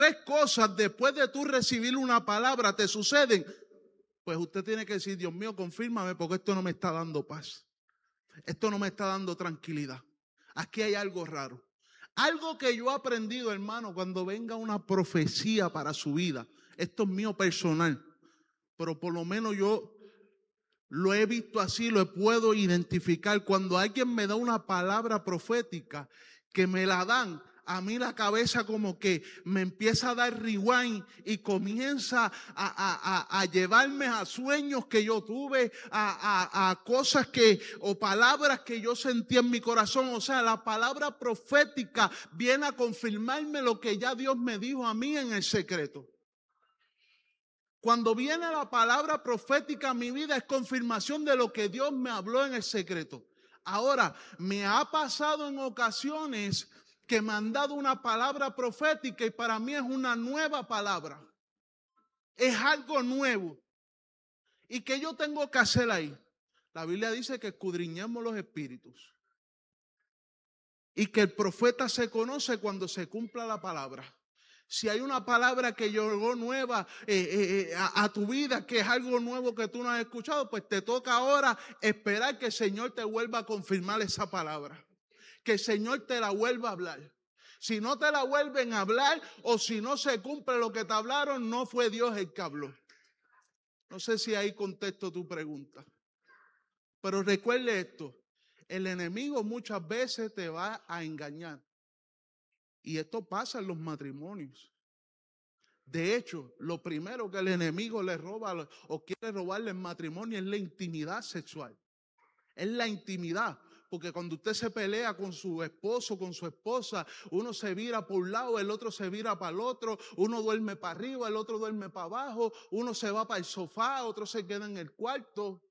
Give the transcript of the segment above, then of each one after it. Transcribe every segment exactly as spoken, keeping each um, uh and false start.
tres cosas después de tú recibir una palabra te suceden, pues usted tiene que decir, Dios mío, confírmame porque esto no me está dando paz. Esto no me está dando tranquilidad. Aquí hay algo raro. Algo que yo he aprendido, hermano, cuando venga una profecía para su vida. Esto es mío personal, pero por lo menos yo lo he visto así, lo puedo identificar. Cuando alguien me da una palabra profética, que me la dan, a mí la cabeza como que me empieza a dar rewind y comienza a, a, a, a llevarme a sueños que yo tuve, a, a, a cosas que, o palabras que yo sentí en mi corazón. O sea, la palabra profética viene a confirmarme lo que ya Dios me dijo a mí en el secreto. Cuando viene la palabra profética a mi vida es confirmación de lo que Dios me habló en el secreto. Ahora, me ha pasado en ocasiones que me han dado una palabra profética y para mí es una nueva palabra. Es algo nuevo. ¿Y qué yo tengo que hacer ahí? La Biblia dice que escudriñemos los espíritus. Y que el profeta se conoce cuando se cumpla la palabra. Si hay una palabra que llegó nueva eh, eh, a, a tu vida, que es algo nuevo que tú no has escuchado, pues te toca ahora esperar que el Señor te vuelva a confirmar esa palabra. Que el Señor te la vuelva a hablar. Si no te la vuelven a hablar o si no se cumple lo que te hablaron, no fue Dios el que habló. No sé si ahí contesto tu pregunta. Pero recuerde esto, el enemigo muchas veces te va a engañar. Y esto pasa en los matrimonios. De hecho, lo primero que el enemigo le roba o quiere robarle en matrimonio es la intimidad sexual. Es la intimidad. Porque cuando usted se pelea con su esposo, con su esposa, uno se vira por un lado, el otro se vira para el otro, uno duerme para arriba, el otro duerme para abajo, uno se va para el sofá, otro se queda en el cuarto.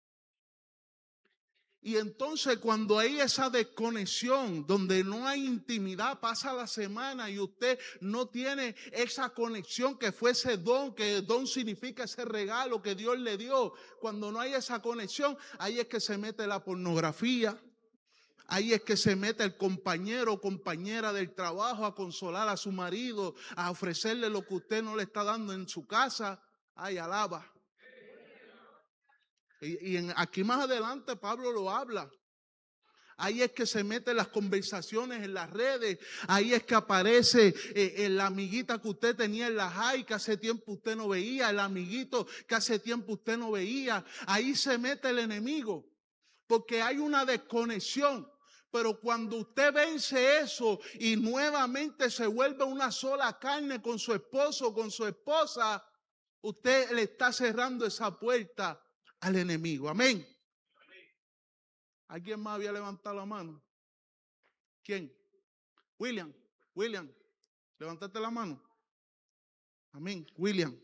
Y entonces cuando hay esa desconexión, donde no hay intimidad, pasa la semana y usted no tiene esa conexión que fue ese don, que don significa ese regalo que Dios le dio. Cuando no hay esa conexión, ahí es que se mete la pornografía. Ahí es que se mete el compañero o compañera del trabajo a consolar a su marido, a ofrecerle lo que usted no le está dando en su casa. Ay, alaba. Y, y en, aquí más adelante Pablo lo habla. Ahí es que se meten las conversaciones en las redes. Ahí es que aparece eh, la amiguita que usted tenía en la high, que hace tiempo usted no veía. El amiguito que hace tiempo usted no veía. Ahí se mete el enemigo. Porque hay una desconexión. Pero cuando usted vence eso y nuevamente se vuelve una sola carne con su esposo, con su esposa, usted le está cerrando esa puerta al enemigo. Amén. ¿Alguien más había levantado la mano? ¿Quién? William. William, levantaste la mano. Amén. William.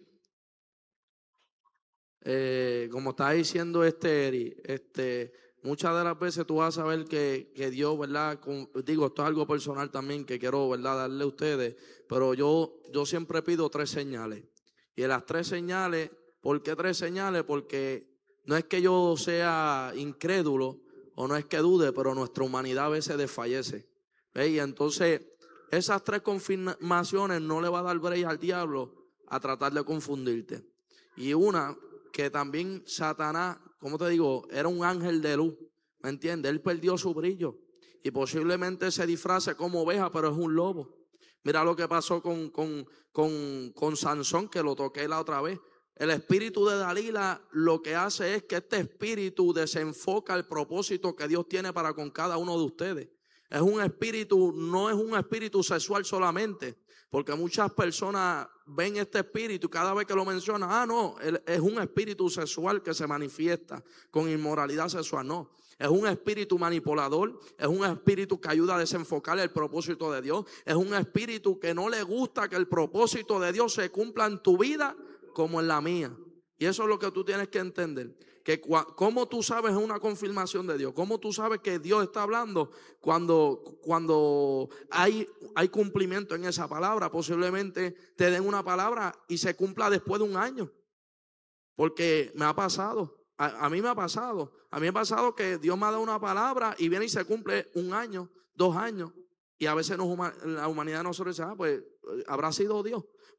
Eh, como está diciendo este Eri, este, muchas de las veces tú vas a ver que, que Dios, ¿verdad? Con, digo, esto es algo personal también que quiero, ¿verdad?, darle a ustedes, pero yo, yo siempre pido tres señales. Y las tres señales, ¿por qué tres señales? Porque no es que yo sea incrédulo o no es que dude, pero nuestra humanidad a veces desfallece. ¿Ve? Y entonces esas tres confirmaciones no le va a dar break al diablo a tratar de confundirte. Y una, que también Satanás, ¿cómo te digo? Era un ángel de luz, ¿me entiendes? Él perdió su brillo y posiblemente se disfrace como oveja, pero es un lobo. Mira lo que pasó con, con, con, con Sansón, que lo toqué la otra vez. El espíritu de Dalila lo que hace es que este espíritu desenfoca el propósito que Dios tiene para con cada uno de ustedes. Es un espíritu, no es un espíritu sexual solamente, porque muchas personas ven este espíritu y cada vez que lo mencionan, ah, no, es un espíritu sexual que se manifiesta con inmoralidad sexual. No, es un espíritu manipulador, es un espíritu que ayuda a desenfocar el propósito de Dios, es un espíritu que no le gusta que el propósito de Dios se cumpla en tu vida como en la mía. Y eso es lo que tú tienes que entender. Que cómo tú sabes una confirmación de Dios, cómo tú sabes que Dios está hablando cuando, cuando hay, hay cumplimiento en esa palabra. Posiblemente te den una palabra y se cumpla después de un año, porque me ha pasado, a, a mí me ha pasado, a mí me ha pasado que Dios me ha dado una palabra y viene y se cumple un año, dos años. Y a veces nos, huma- la humanidad de nosotros dice, ah, pues habrá sido Dios.